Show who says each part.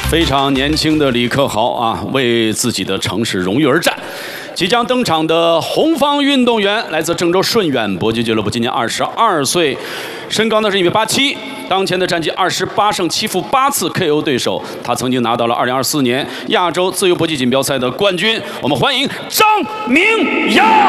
Speaker 1: 非常年轻的李克豪啊，为自己的城市荣誉而战。即将登场的红方运动员来自郑州顺远搏击俱乐部，今年22岁，身高呢是1.87米，当前的战绩28胜7负8次 KO 对手。他曾经拿到了2024年亚洲自由搏击锦标赛的冠军。我们欢迎张明阳。